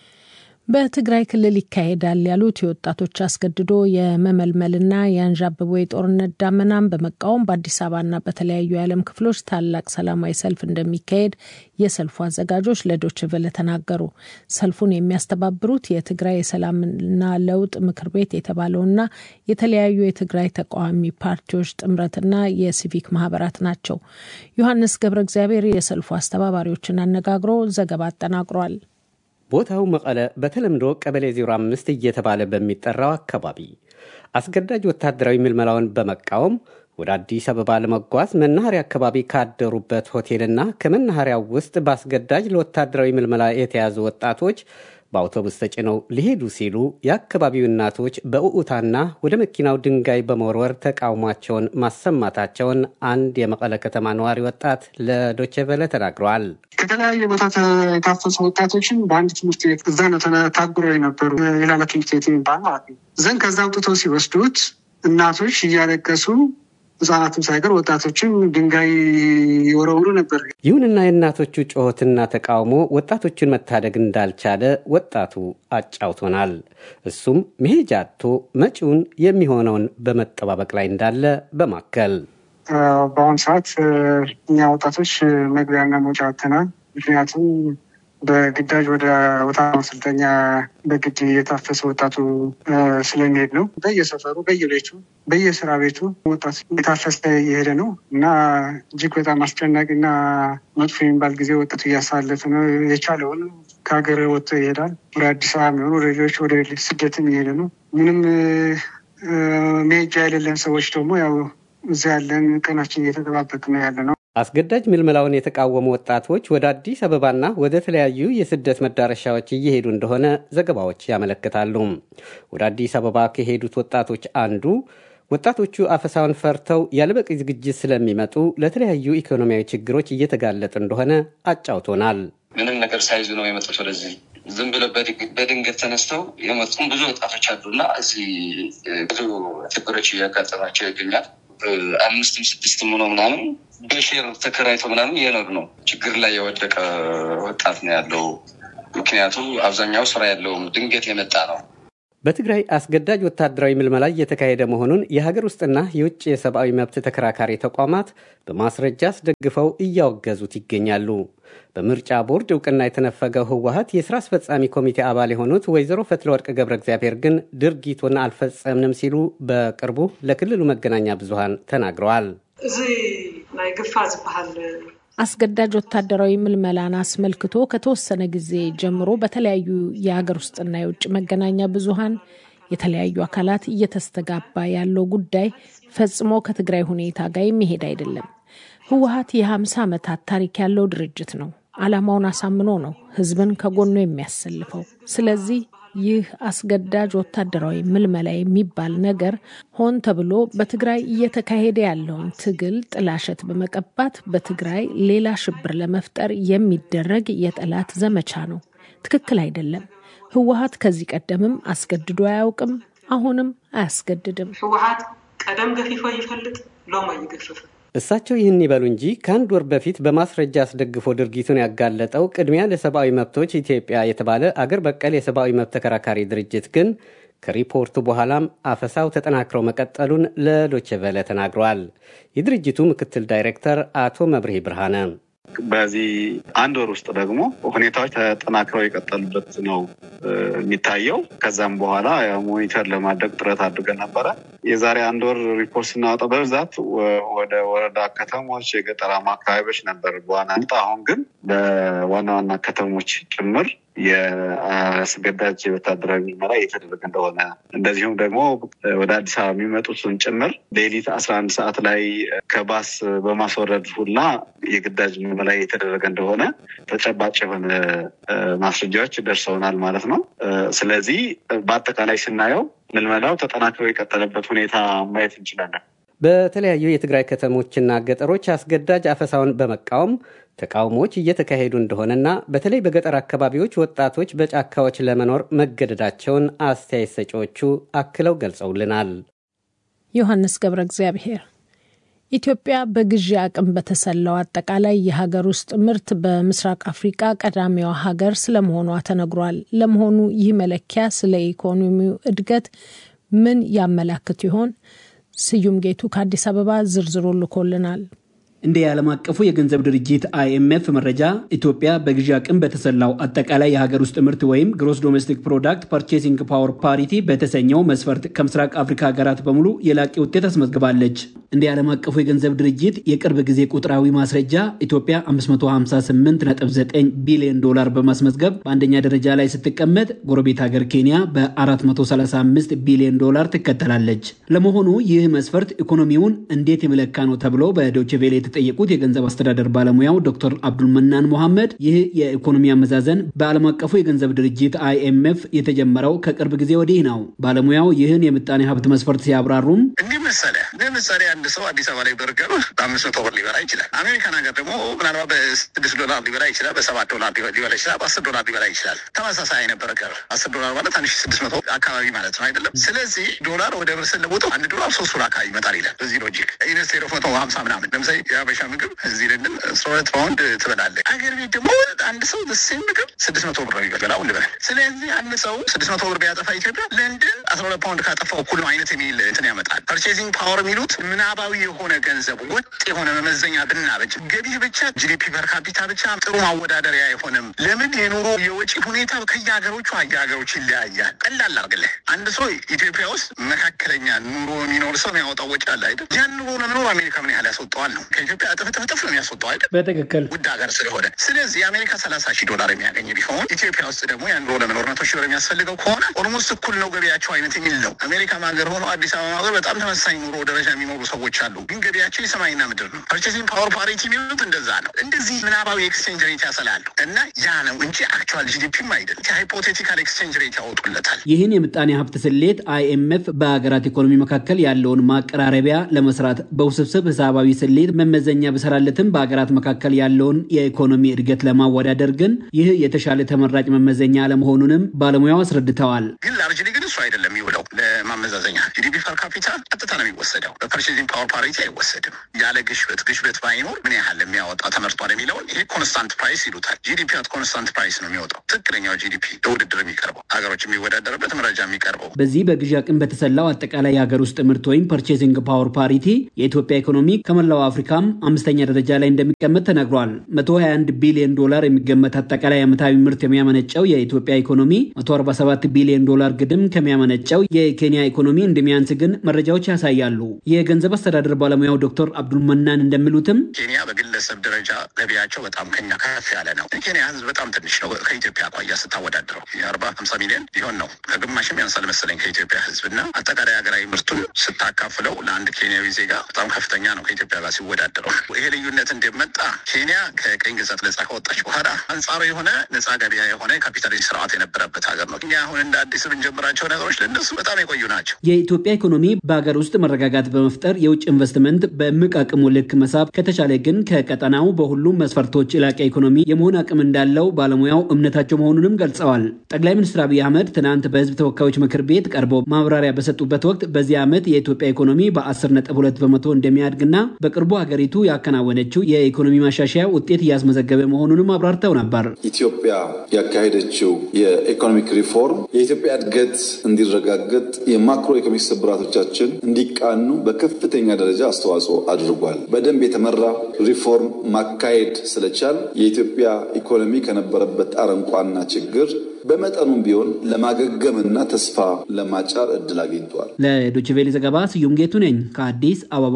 B: በትግራይ ክልል ይካሄዳል ያሉት የወጣቶች አስገድዶ የመመልመልና የአንዣበቦ የጦርነት ዳመናን በመቃወም በአዲስ አበባና በተለያዩ የዓለም ክፍሎች ታላቅ ሰላማዊ ሰልፍ እንደሚካሄድ የሰልፉ አዘጋጆች ለዶቼ ቬለ ተናገሩ። ሰልፉን የሚያስተባብሩት የትግራይ የሰላምና ለውጥ ምክር ቤት የተባለውና የተለያዩ የትግራይ ተቃዋሚ ፓርቲዎች ጥምረትና የሲቪክ ማህበራት ናቸው። ዮሐንስ ገብረ እግዚአብሔር የሰልፉ አስተባባሪዎችን አነጋግሮ ዘገባ አጠናቅሯል።
O: ቦታው መቀለ በተለምዶ ቀበሌ 05 እየተባለ በሚጠራው አካባቢ አስገዳጅ ወታደራዊ ምልመላውን በመቃወም ወደ አዲስ አበባ ለመጓዝ መናኸሪያ አካባቢ ካደሩበት ሆቴልና ከመናኸሪያው ውስጥ በአስገዳጅ ለወታደራዊ ምልመላ የተያዙ ወጣቶች በአውቶቡስ ተጭነው ሊሄዱ ሲሉ የአካባቢው እናቶች በኡኡታና ወደ መኪናው ድንጋይ በመወርወር ተቃውሟቸውን ማሰማታቸውን አንድ የመቀለ ከተማ ነዋሪ ወጣት ለዶቼ ቬለ ተናግረዋል።
P: ከተለያየ ቦታ የታፈሱ ወጣቶችን በአንድ ትምህርት ቤት እዛ ነው ታጉረው የነበሩ የላላ ትምህርት ቤት የሚባል ማለት ነው። ዘንድ ከዛ አውጥተው ሲወስዱት እናቶች እያለቀሱ ህጻናትም ሳይቀር ወጣቶችም ድንጋይ ይወረውሩ ነበር።
O: ይሁንና የእናቶቹ ጮህትና ተቃውሞ ወጣቶቹን መታደግ እንዳልቻለ ወጣቱ አጫውቶናል። እሱም መሄጃ አጥቶ መጪውን የሚሆነውን በመጠባበቅ ላይ እንዳለ በማከል
P: በአሁኑ ሰዓት እኛ ወጣቶች መግቢያና መውጫ አጥተናል። ምክንያቱም በግዳጅ ወደ ወታደራዊ ማሰልጠኛ በግድ የታፈሰ ወጣቱ ስለሚሄድ ነው። በየሰፈሩ በየቤቱ በየስራ ቤቱ ወጣት የታፈሰ እየሄደ ነው እና እጅግ በጣም አስጨናቂና መጥፎ የሚባል ጊዜ ወጣቱ እያሳለፈ ነው። የቻለውን ከሀገር ወጥቶ ይሄዳል። ወደ አዲስ አበባ የሚሆኑ ወደ ሌሎች ወደ ስደትም እየሄደ ነው። ምንም መሄጃ የሌለን ሰዎች ደግሞ ያው እዛ ያለን ቀናችን እየተጠባበቅ ነው ያለ ነው።
O: አስገዳጅ ምልመላውን የተቃወሙ ወጣቶች ወደ አዲስ አበባና ወደ ተለያዩ የስደት መዳረሻዎች እየሄዱ እንደሆነ ዘገባዎች ያመለክታሉ። ወደ አዲስ አበባ ከሄዱት ወጣቶች አንዱ ወጣቶቹ አፈሳውን ፈርተው ያለበቂ ዝግጅት ስለሚመጡ ለተለያዩ ኢኮኖሚያዊ ችግሮች እየተጋለጡ እንደሆነ አጫውቶናል።
Q: ምንም ነገር ሳይዙ ነው የመጡት ወደዚህ። ዝም ብለው በድንገት ተነስተው የመጡም ብዙ ወጣቶች አሉና እዚህ ብዙ ችግሮች እያጋጠማቸው ይገኛል። 5-6 ሆኖ ምናምን በሼር ተከራይቶ ምናምን እየኖሩ ነው። ችግር ላይ የወደቀ ወጣት ነው ያለው። ምክንያቱም አብዛኛው ስራ ያለውም ድንገት የመጣ ነው።
O: በትግራይ አስገዳጅ ወታደራዊ ምልመላ እየተካሄደ መሆኑን የሀገር ውስጥና የውጭ የሰብአዊ መብት ተከራካሪ ተቋማት በማስረጃ አስደግፈው እያወገዙት ይገኛሉ። በምርጫ ቦርድ እውቅና የተነፈገው ህወሓት የስራ አስፈጻሚ ኮሚቴ አባል የሆኑት ወይዘሮ ፈትለወርቅ ገብረ እግዚአብሔር ግን ድርጊቱን አልፈጸምንም ሲሉ በቅርቡ ለክልሉ መገናኛ ብዙሃን ተናግረዋል።
R: እዚ ናይ ግፋ ዝበሃል
B: አስገዳጅ ወታደራዊ ምልመላን አስመልክቶ ከተወሰነ ጊዜ ጀምሮ በተለያዩ የሀገር ውስጥና የውጭ መገናኛ ብዙሃን የተለያዩ አካላት እየተስተጋባ ያለው ጉዳይ ፈጽሞ ከትግራይ ሁኔታ ጋር የሚሄድ አይደለም። ህወሓት የ50 ዓመታት ታሪክ ያለው ድርጅት ነው። ዓላማውን አሳምኖ ነው ህዝብን ከጎኑ የሚያሰልፈው። ስለዚህ ይህ አስገዳጅ ወታደራዊ ምልመላ የሚባል ነገር ሆን ተብሎ በትግራይ እየተካሄደ ያለውን ትግል ጥላሸት በመቀባት በትግራይ ሌላ ሽብር ለመፍጠር የሚደረግ የጠላት ዘመቻ ነው። ትክክል አይደለም። ህወሓት ከዚህ ቀደምም አስገድዶ አያውቅም፣ አሁንም አያስገድድም።
R: ህወሓት ቀደም ገፊፎ ይፈልጥ ሎማ ይገፍፍ።
O: እሳቸው ይህን ይበሉ እንጂ ከአንድ ወር በፊት በማስረጃ አስደግፎ ድርጊቱን ያጋለጠው ቅድሚያ ለሰብአዊ መብቶች ኢትዮጵያ የተባለ አገር በቀል የሰብአዊ መብት ተከራካሪ ድርጅት ግን ከሪፖርቱ በኋላም አፈሳው ተጠናክረው መቀጠሉን ለዶቼ ቬለ ተናግረዋል። የድርጅቱ ምክትል ዳይሬክተር አቶ መብርሄ ብርሃነ
S: በዚህ አንድ ወር ውስጥ ደግሞ ሁኔታዎች ተጠናክረው የቀጠሉበት ነው የሚታየው። ከዛም በኋላ ሞኒተር ለማድረግ ጥረት አድርገን ነበረ። የዛሬ አንድ ወር ሪፖርት ስናወጣ በብዛት ወደ ወረዳ ከተሞች፣ የገጠራማ አካባቢዎች ነበር በዋናነት። አሁን ግን በዋና ዋና ከተሞች ጭምር የአስገዳጅ ወታደራዊ ምርመራ እየተደረገ እንደሆነ እንደዚሁም ደግሞ ወደ አዲስ አበባ የሚመጡትን ጭምር ሌሊት 11 ሰዓት ላይ ከባስ በማስወረድ ሁላ የግዳጅ ምርመራ እየተደረገ እንደሆነ ተጨባጭ የሆነ ማስረጃዎች ደርሰውናል ማለት ነው። ስለዚህ በአጠቃላይ ስናየው ምልመላው ተጠናክሮ የቀጠለበት ሁኔታ ማየት እንችላለን።
O: በተለያዩ የትግራይ ከተሞችና ገጠሮች አስገዳጅ አፈሳውን በመቃወም ተቃውሞዎች እየተካሄዱ እንደሆነና በተለይ በገጠር አካባቢዎች ወጣቶች በጫካዎች ለመኖር መገደዳቸውን አስተያየት ሰጪዎቹ አክለው ገልጸውልናል።
B: ዮሐንስ ገብረ እግዚአብሔር ኢትዮጵያ በግዢ አቅም በተሰላው አጠቃላይ የሀገር ውስጥ ምርት በምስራቅ አፍሪካ ቀዳሚዋ ሀገር ስለመሆኗ ተነግሯል። ለመሆኑ ይህ መለኪያ ስለ ኢኮኖሚው እድገት ምን ያመላክት ይሆን? ስዩም ጌቱ ከአዲስ አበባ ዝርዝሩ ልኮልናል።
T: እንደ የዓለም አቀፉ የገንዘብ ድርጅት IMF መረጃ ኢትዮጵያ በግዢ አቅም በተሰላው አጠቃላይ የሀገር ውስጥ ምርት ወይም ግሮስ ዶሜስቲክ ፕሮዳክት ፐርቼሲንግ ፓወር ፓሪቲ በተሰኘው መስፈርት ከምስራቅ አፍሪካ ሀገራት በሙሉ የላቀ ውጤት አስመዝግባለች። እንደ የዓለም አቀፉ የገንዘብ ድርጅት የቅርብ ጊዜ ቁጥራዊ ማስረጃ ኢትዮጵያ 558.9 ቢሊዮን ዶላር በማስመዝገብ በአንደኛ ደረጃ ላይ ስትቀመጥ፣ ጎረቤት ሀገር ኬንያ በ435 ቢሊዮን ዶላር ትከተላለች። ለመሆኑ ይህ መስፈርት ኢኮኖሚውን እንዴት የመለካ ነው ተብሎ በዶቼ ቬለ የተጠየቁት የገንዘብ አስተዳደር ባለሙያው ዶክተር አብዱልመናን መሐመድ ይህ የኢኮኖሚ አመዛዘን በዓለም አቀፉ የገንዘብ ድርጅት IMF የተጀመረው ከቅርብ ጊዜ ወዲህ ነው። ባለሙያው ይህን የምጣኔ ሀብት መስፈርት ሲያብራሩም
U: እንዲህ ለምሳሌ አንድ ሰው አዲስ አበባ ላይ በርገር በ500 ብር ሊበላ ይችላል። አሜሪካን ሀገር ደግሞ ምናልባት በ$6 ሊበላ ይችላል፣ $7 ሊበላ ይችላል፣ $10 ሊበላ ይችላል። ተመሳሳይ አይነት በርገር $10 ማለት 1600 አካባቢ ማለት ነው አይደለም? ስለዚህ ዶላር ወደ ብር ስለወጣው $1 3 ብር አካባቢ ይመጣል ይላል። በዚህ ሎጂክ ኢንስቴድ ኦፍ 150 ምናምን ለምሳሌ የሀበሻ ምግብ እዚህ ለንደን 12 ፓውንድ ትበላለህ። አገር ቤት ደግሞ አንድ ሰው ሴም ምግብ 600 ብር ነው የሚበላው ልበል። ስለዚህ አንድ ሰው 600 ብር ቢያጠፋ ኢትዮጵያ ለንደን 12 ፓውንድ ካጠፋው እኩል ነው አይነት የሚል እንትን ያመጣል። ፐርቼዚንግ ፓወር የሚሉት ምናባዊ የሆነ ገንዘብ ወጥ የሆነ መመዘኛ ብናበጅ ገቢ ብቻ ጂዲፒ ፐር ካፒታ ብቻ ጥሩ ማወዳደሪያ አይሆንም። ለምን የኑሮ የወጪ ሁኔታ ከየሀገሮቹ ሀገሮች ይለያያል። ቀላል አድርግልህ አንድ ሰው ኢትዮጵያ ውስጥ መካከለኛ ኑሮ የሚኖር ሰው የሚያወጣው ወጪ አለ አይደል? ያን ኑሮ ለመኖር አሜሪካ ምን ያህል ያስወጣዋል ነው። ከኢትዮጵያ እጥፍ ነው የሚያስወጣው አይደል?
T: በትክክል
U: ውድ ሀገር ስለሆነ። ስለዚህ የአሜሪካ $30,000 የሚያገኝ ቢሆን ኢትዮጵያ ውስጥ ደግሞ ያን ኑሮ ለመኖር $100,000 የሚያስፈልገው ከሆነ ኦልሞስት እኩል ነው ገቢያቸው አይነት የሚል ነው። አሜሪካ ሀገር ሆኖ አዲስ አበባ ሀገር በጣም ተመሳሳይ ኑሮ ደረጃ የሚኖሩ ሰዎች አሉ፣ ግን ገቢያቸው የሰማይና ምድር ነው። ፐርቼሲንግ ፓወር ፓሪቲ የሚሉት እንደዛ ነው። እንደዚህ ምናባዊ ኤክስቼንጅ ሬት ያሰላሉ እና ያ ነው እንጂ አክቹዋል ጂዲፒም አይደለም። ሃይፖቴቲካል ኤክስቼንጅ ሬት ያወጡለታል።
T: ይህን የምጣኔ ሀብት ስሌት IMF በሀገራት ኢኮኖሚ መካከል ያለውን ማቀራረቢያ ለመስራት በውስብስብ ሂሳባዊ ስሌት መመዘኛ ብሰራለትም በሀገራት መካከል ያለውን የኢኮኖሚ እድገት ለማወዳደር ግን ይህ የተሻለ ተመራጭ መመዘኛ አለመሆኑንም ባለሙያው አስረድተዋል።
U: ግን ላርጅሊ ግን እሱ አይደለም የሚውለው ለማመዛዘኛ። ጂዲፒ ፐር ካፒታ ቀጥታ ነው የሚወሰደው፣ በፐርቼዚንግ ፓወር ፓሪቲ አይወሰድም። ያለ ግሽበት ባይኖር ምን ያህል የሚያወጣ ተመርጧል የሚለውን ይሄ ኮንስታንት ፕራይስ ይሉታል። ጂዲፒ አት ኮንስታንት ፕራይስ ነው የሚወጣው። ትክክለኛው ጂዲፒ ለውድድር የሚቀርበው ሀገሮች የሚወዳደርበት መረጃ የሚቀርበው
T: በዚህ በግዢ አቅም በተሰላው አጠቃላይ የሀገር ውስጥ ምርት ወይም ፐርቼዚንግ ፓወር ፓሪቲ የኢትዮጵያ ኢኮኖሚ ከመላው አፍሪካም 5ኛ ደረጃ ላይ እንደሚቀመጥ ተነግሯል። $121 ቢሊዮን የሚገመት አጠቃላይ ዓመታዊ ምርት የሚያመነጨው የኢትዮጵያ ኢኮኖሚ $147 ቢሊዮን ግድም ከሚያመነጨው የኬንያ ኢኮኖሚ እንደሚያንስ ግን መረጃዎች ያሳያሉ። የገንዘብ አስተዳደር ባለሙያው ዶክተር አብዱልመናን እንደሚሉትም
U: ኬንያ በግለሰብ ደረጃ ገቢያቸው በጣም ከኛ ከፍ ያለ ነው። የኬንያ ሕዝብ በጣም ትንሽ ነው ከኢትዮጵያ አኳያ ስታወዳድረው የ40-50 ሚሊዮን ሊሆን ነው። ከግማሽም ያንሳል መሰለኝ ከኢትዮጵያ ሕዝብና አጠቃላይ ሀገራዊ ምርቱን ስታካፍለው ለአንድ ኬንያዊ ዜጋ በጣም ከፍተኛ ነው ከኢትዮጵያ ጋር ሲወዳደረው። ይሄ ልዩነት እንደመጣ ኬንያ ከቀኝ ግዛት ነጻ ከወጣች በኋላ አንጻሩ የሆነ ነጻ ገበያ የሆነ ካፒታሊስት ስርዓት የነበረበት ሀገር ነው። እኛ አሁን እንደ አዲስ ብንጀምራቸው ነገሮች እነሱ በጣም የቆዩ ናቸው።
T: የኢትዮጵያ ኢኮኖሚ በሀገር ውስጥ መረጋጋት በመፍጠር የውጭ ኢንቨስትመንት በእምቅ አቅሙ ልክ መሳብ ከተቻለ ግን ከቀጠናው በሁሉም መስፈርቶች የላቀ ኢኮኖሚ የመሆን አቅም እንዳለው ባለሙያው እምነታቸው መሆኑንም ገልጸዋል። ጠቅላይ ሚኒስትር አብይ አህመድ ትናንት በህዝብ ተወካዮች ምክር ቤት ቀርበው ማብራሪያ በሰጡበት ወቅት በዚህ ዓመት የኢትዮጵያ ኢኮኖሚ በ10.2 በመቶ እንደሚያድግና በቅርቡ ሀገሪቱ ያከናወነችው የኢኮኖሚ ማሻሻያ ውጤት እያስመዘገበ መሆኑንም አብራርተው ነበር።
C: ኢትዮጵያ ያካሄደችው የኢኮኖሚክ ሪፎርም የኢትዮጵያ እድገት እንዲረጋገጥ የማክሮ ኢኮኖሚክ ስብራቶቻችን እንዲቃኑ በከፍተኛ ደረጃ አስተዋጽኦ አድርጓል። በደንብ የተመራ ሪፎርም ማካሄድ ስለቻል የኢትዮጵያ ኢኮኖሚ ከነበረበት አረንቋና ችግር በመጠኑም ቢሆን ለማገገምና ተስፋ ለማጫር እድል አግኝቷል።
T: ለዶይቼ ቬለ ዘገባ ስዩም ጌቱ ነኝ ከአዲስ አበባ።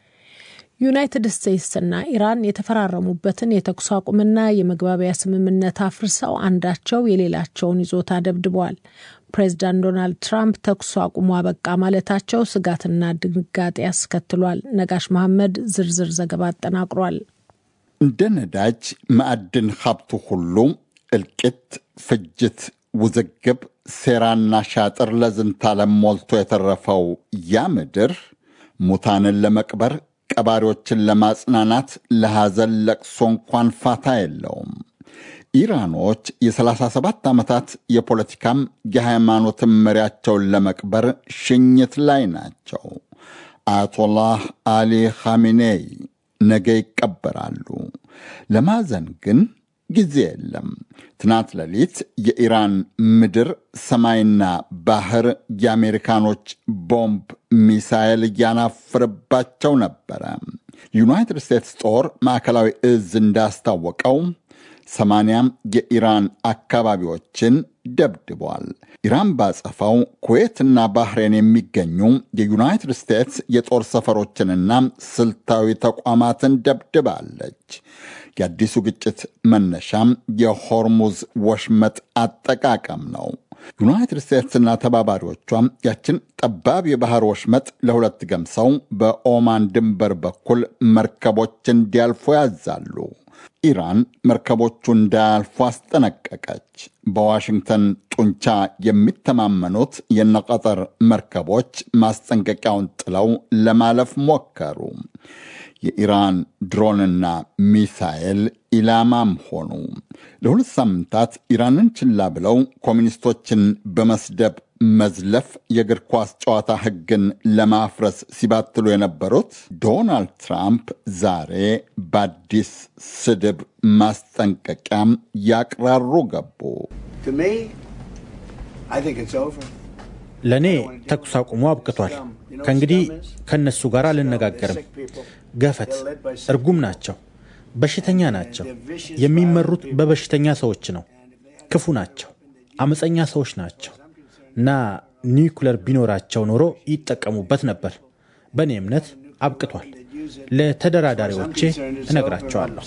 B: ዩናይትድ ስቴትስና ኢራን የተፈራረሙበትን የተኩስ አቁምና የመግባቢያ ስምምነት አፍርሰው አንዳቸው የሌላቸውን ይዞታ ደብድበዋል። ፕሬዝዳንት ዶናልድ ትራምፕ ተኩስ አቁሙ አበቃ ማለታቸው ስጋትና ድንጋጤ ያስከትሏል። ነጋሽ መሐመድ ዝርዝር ዘገባ አጠናቅሯል።
A: እንደ ነዳጅ ማዕድን ሀብቱ ሁሉ እልቂት፣ ፍጅት፣ ውዝግብ፣ ሴራና ሻጥር ለዝንታለም ሞልቶ የተረፈው ያ ምድር ሙታንን ለመቅበር ቀባሪዎችን ለማጽናናት ለሐዘን ለቅሶ እንኳን ፋታ የለውም። ኢራኖች የ37 ዓመታት የፖለቲካም የሃይማኖትም መሪያቸውን ለመቅበር ሽኝት ላይ ናቸው። አያቶላህ አሊ ኻሜኔይ ነገ ይቀበራሉ። ለማዘን ግን ጊዜ የለም። ትናንት ሌሊት የኢራን ምድር፣ ሰማይና ባህር የአሜሪካኖች ቦምብ ሚሳኤል እያናፍርባቸው ነበረ። ዩናይትድ ስቴትስ ጦር ማዕከላዊ እዝ እንዳስታወቀው 80 የኢራን አካባቢዎችን ደብድቧል። ኢራን ባጸፋው ኩዌትና ባህሬን የሚገኙ የዩናይትድ ስቴትስ የጦር ሰፈሮችንና ስልታዊ ተቋማትን ደብድባለች። የአዲሱ ግጭት መነሻም የሆርሙዝ ወሽመጥ አጠቃቀም ነው። ዩናይትድ ስቴትስና ተባባሪዎቿም ያችን ጠባብ የባህር ወሽመጥ ለሁለት ገምሰው በኦማን ድንበር በኩል መርከቦች እንዲያልፉ ያዛሉ። ኢራን መርከቦቹ እንዳያልፉ አስጠነቀቀች። በዋሽንግተን ጡንቻ የሚተማመኑት የነቀጠር መርከቦች ማስጠንቀቂያውን ጥለው ለማለፍ ሞከሩ። የኢራን ድሮንና ሚሳኤል ኢላማም ሆኑ። ለሁለት ሳምንታት ኢራንን ችላ ብለው ኮሚኒስቶችን በመስደብ መዝለፍ፣ የእግር ኳስ ጨዋታ ሕግን ለማፍረስ ሲባትሉ የነበሩት ዶናልድ ትራምፕ ዛሬ በአዲስ ስድብ ማስጠንቀቂያም ያቅራሩ ገቡ።
V: ለእኔ ተኩስ አቁሙ አብቅቷል። ከእንግዲህ ከነሱ ጋር አልነጋገርም። ገፈት እርጉም ናቸው፣ በሽተኛ ናቸው። የሚመሩት በበሽተኛ ሰዎች ነው። ክፉ ናቸው፣ አመፀኛ ሰዎች ናቸው እና ኒውክለር ቢኖራቸው ኖሮ ይጠቀሙበት ነበር። በእኔ እምነት አብቅቷል። ለተደራዳሪዎቼ እነግራቸዋለሁ።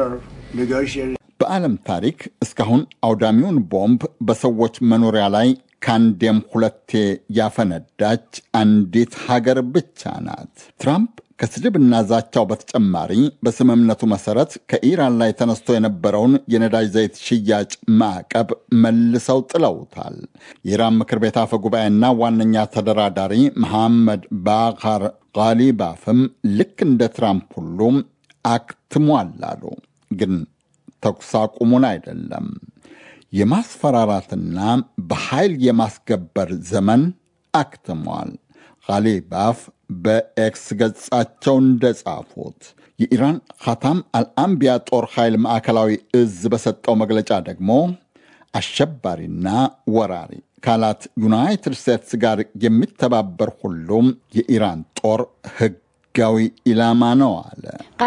A: በዓለም ታሪክ እስካሁን አውዳሚውን ቦምብ በሰዎች መኖሪያ ላይ ከአንዴም ሁለቴ ያፈነዳች አንዲት ሀገር ብቻ ናት። ትራምፕ ከስድብና ዛቻው በተጨማሪ በስምምነቱ መሰረት ከኢራን ላይ ተነስቶ የነበረውን የነዳጅ ዘይት ሽያጭ ማዕቀብ መልሰው ጥለውታል። የኢራን ምክር ቤት አፈ ጉባኤና ዋነኛ ተደራዳሪ መሐመድ ባጋር ጋሊባፍም ልክ እንደ ትራምፕ ሁሉም አክትሟል አሉ። ግን ተኩስ አቁሙን አይደለም፣ የማስፈራራትና በኃይል የማስገበር ዘመን አክትሟል። ጋሊባፍ በኤክስ ገጻቸው እንደጻፉት የኢራን ኻታም አልአንቢያ ጦር ኃይል ማዕከላዊ እዝ በሰጠው መግለጫ ደግሞ አሸባሪና ወራሪ ካላት ዩናይትድ ስቴትስ ጋር የሚተባበር ሁሉም የኢራን ጦር ሕጋዊ ኢላማ ነው አለ።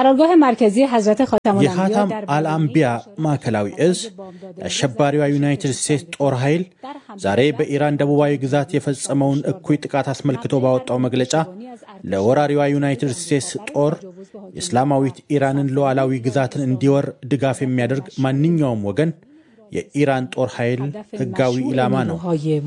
V: የኻታም አልአንቢያ ማዕከላዊ እዝ የአሸባሪዋ ዩናይትድ ስቴትስ ጦር ኃይል ዛሬ በኢራን ደቡባዊ ግዛት የፈጸመውን እኩይ ጥቃት አስመልክቶ ባወጣው መግለጫ ለወራሪዋ ዩናይትድ ስቴትስ ጦር የእስላማዊት ኢራንን ሉዓላዊ ግዛትን እንዲወር ድጋፍ የሚያደርግ ማንኛውም ወገን የኢራን ጦር ኃይል ህጋዊ ኢላማ ነው።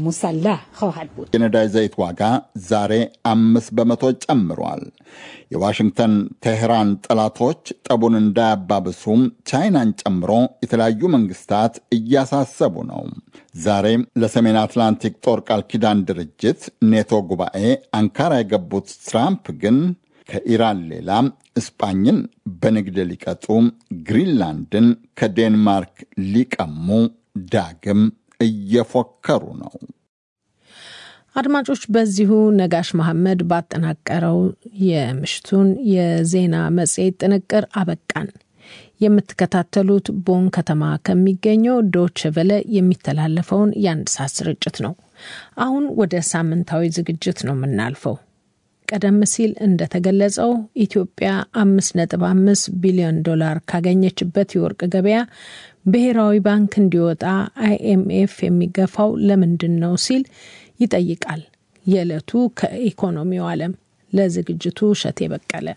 A: የነዳጅ ዘይት ዋጋ ዛሬ 5 በመቶ ጨምሯል። የዋሽንግተን ቴህራን ጠላቶች ጠቡን እንዳያባብሱም ቻይናን ጨምሮ የተለያዩ መንግስታት እያሳሰቡ ነው። ዛሬ ለሰሜን አትላንቲክ ጦር ቃል ኪዳን ድርጅት ኔቶ ጉባኤ አንካራ የገቡት ትራምፕ ግን ከኢራን ሌላ እስጳኝን በንግድ ሊቀጡ፣ ግሪንላንድን ከዴንማርክ ሊቀሙ ዳግም እየፎከሩ ነው።
B: አድማጮች፣ በዚሁ ነጋሽ መሐመድ ባጠናቀረው የምሽቱን የዜና መጽሔት ጥንቅር አበቃን። የምትከታተሉት ቦን ከተማ ከሚገኘው ዶቼ ቬለ የሚተላለፈውን የአንድ ሰዓት ስርጭት ነው። አሁን ወደ ሳምንታዊ ዝግጅት ነው የምናልፈው። ቀደም ሲል እንደተገለጸው ኢትዮጵያ 5.5 ቢሊዮን ዶላር ካገኘችበት የወርቅ ገበያ ብሔራዊ ባንክ እንዲወጣ IMF የሚገፋው ለምንድን ነው ሲል ይጠይቃል። የዕለቱ ከኢኮኖሚው ዓለም ለዝግጅቱ እሸቴ በቀለ።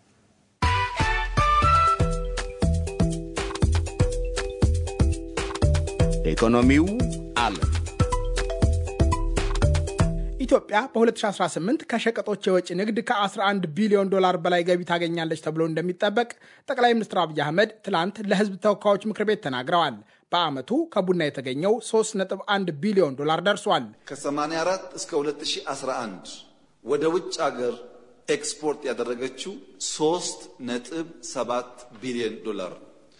D: ኢኮኖሚው ዓለም
G: ኢትዮጵያ በ2018 ከሸቀጦች የወጪ ንግድ ከ11 ቢሊዮን ዶላር በላይ ገቢ ታገኛለች ተብሎ እንደሚጠበቅ ጠቅላይ ሚኒስትር አብይ አህመድ ትላንት ለሕዝብ ተወካዮች ምክር ቤት ተናግረዋል። በአመቱ ከቡና የተገኘው 3.1 ቢሊዮን ዶላር ደርሷል።
C: ከ84 እስከ 2011 ወደ ውጭ ሀገር ኤክስፖርት ያደረገችው 3.7 ቢሊዮን ዶላር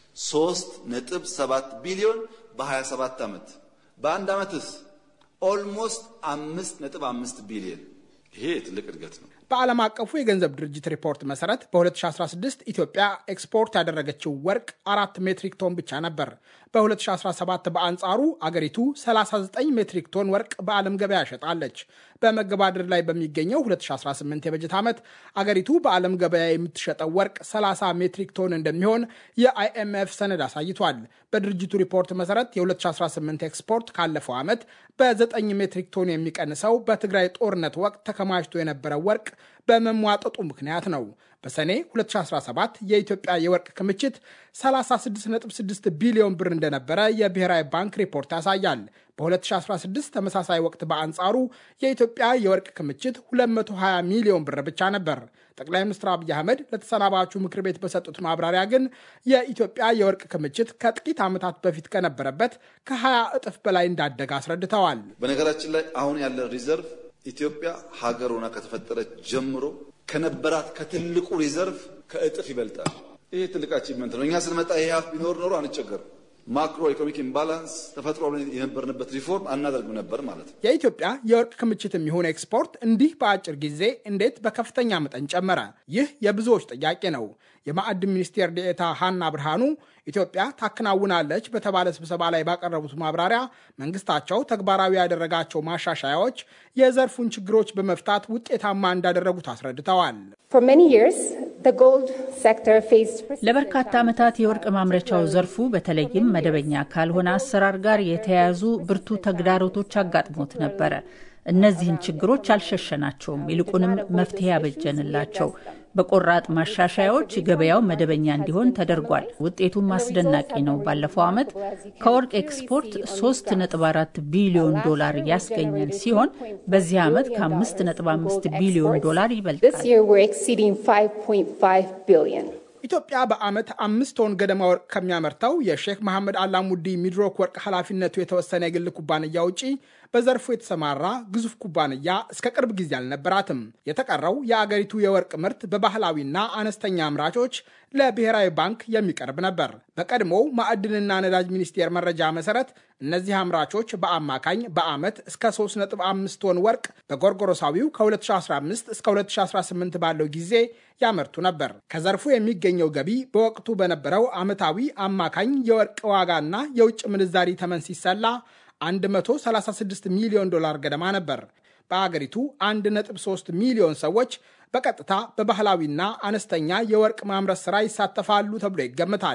C: 3.7 ቢሊዮን በ27 ዓመት በአንድ ዓመትስ ኦልሞስት 5.5 ቢሊዮን። ይሄ ትልቅ እድገት ነው።
G: በዓለም አቀፉ የገንዘብ ድርጅት ሪፖርት መሰረት በ2016 ኢትዮጵያ ኤክስፖርት ያደረገችው ወርቅ 4 ሜትሪክ ቶን ብቻ ነበር። በ2017 በአንጻሩ አገሪቱ 39 ሜትሪክ ቶን ወርቅ በዓለም ገበያ ሸጣለች። በመገባደድ ላይ በሚገኘው 2018 የበጀት ዓመት አገሪቱ በዓለም ገበያ የምትሸጠው ወርቅ 30 ሜትሪክ ቶን እንደሚሆን የIMF ሰነድ አሳይቷል። በድርጅቱ ሪፖርት መሰረት የ2018 ኤክስፖርት ካለፈው ዓመት በ9 ሜትሪክ ቶን የሚቀንሰው በትግራይ ጦርነት ወቅት ተከማችቶ የነበረው ወርቅ በመሟጠጡ ምክንያት ነው። በሰኔ 2017 የኢትዮጵያ የወርቅ ክምችት 36.6 ቢሊዮን ብር እንደነበረ የብሔራዊ ባንክ ሪፖርት ያሳያል። በ2016 ተመሳሳይ ወቅት በአንጻሩ የኢትዮጵያ የወርቅ ክምችት 220 ሚሊዮን ብር ብቻ ነበር። ጠቅላይ ሚኒስትር አብይ አህመድ ለተሰናባቹ ምክር ቤት በሰጡት ማብራሪያ ግን የኢትዮጵያ የወርቅ ክምችት ከጥቂት ዓመታት በፊት ከነበረበት ከ20 እጥፍ በላይ እንዳደገ አስረድተዋል።
C: በነገራችን ላይ አሁን ያለን ሪዘርቭ ኢትዮጵያ ሀገር ሆና ከተፈጠረች ጀምሮ ከነበራት ከትልቁ ሪዘርቭ ከእጥፍ ይበልጣል። ይሄ ትልቅ አቺቭመንት ነው። እኛ ስንመጣ ይሄ ሀፍ ቢኖር ኖሮ አንቸገርም። ማክሮ ኢኮኖሚክ ኢምባላንስ ተፈጥሮ የነበርንበት ሪፎርም አናደርግም ነበር ማለት ነው።
G: የኢትዮጵያ የወርቅ ክምችት የሚሆን ኤክስፖርት እንዲህ በአጭር ጊዜ እንዴት በከፍተኛ መጠን ጨመረ? ይህ የብዙዎች ጥያቄ ነው። የማዕድን ሚኒስቴር ዴኤታ ሀና ብርሃኑ ኢትዮጵያ ታከናውናለች በተባለ ስብሰባ ላይ ባቀረቡት ማብራሪያ መንግስታቸው ተግባራዊ ያደረጋቸው ማሻሻያዎች የዘርፉን ችግሮች በመፍታት ውጤታማ እንዳደረጉት አስረድተዋል።
W: ለበርካታ ዓመታት የወርቅ ማምረቻው ዘርፉ በተለይም መደበኛ ካልሆነ አሰራር ጋር የተያያዙ ብርቱ ተግዳሮቶች አጋጥሞት ነበረ። እነዚህን ችግሮች አልሸሸናቸውም፣ ይልቁንም መፍትሄ ያበጀንላቸው። በቆራጥ ማሻሻያዎች ገበያው መደበኛ እንዲሆን ተደርጓል። ውጤቱም አስደናቂ ነው። ባለፈው ዓመት ከወርቅ ኤክስፖርት 3.4 ቢሊዮን ዶላር ያስገኘን ሲሆን በዚህ ዓመት ከ5.5 ቢሊዮን ዶላር ይበልጣል።
G: ኢትዮጵያ በዓመት 5 ቶን ገደማ ወርቅ ከሚያመርተው የሼክ መሐመድ አላሙዲ ሚድሮክ ወርቅ ኃላፊነቱ የተወሰነ የግል ኩባንያ ውጪ በዘርፉ የተሰማራ ግዙፍ ኩባንያ እስከ ቅርብ ጊዜ አልነበራትም። የተቀረው የአገሪቱ የወርቅ ምርት በባህላዊና አነስተኛ አምራቾች ለብሔራዊ ባንክ የሚቀርብ ነበር። በቀድሞው ማዕድንና ነዳጅ ሚኒስቴር መረጃ መሰረት እነዚህ አምራቾች በአማካኝ በዓመት እስከ 3.5 ቶን ወርቅ በጎርጎሮሳዊው ከ2015 እስከ 2018 ባለው ጊዜ ያመርቱ ነበር። ከዘርፉ የሚገኘው ገቢ በወቅቱ በነበረው ዓመታዊ አማካኝ የወርቅ ዋጋና የውጭ ምንዛሪ ተመን ሲሰላ 136 ሚሊዮን ዶላር ገደማ ነበር። በአገሪቱ 1.3 ሚሊዮን ሰዎች በቀጥታ በባህላዊና አነስተኛ የወርቅ ማምረት ሥራ ይሳተፋሉ ተብሎ ይገመታል።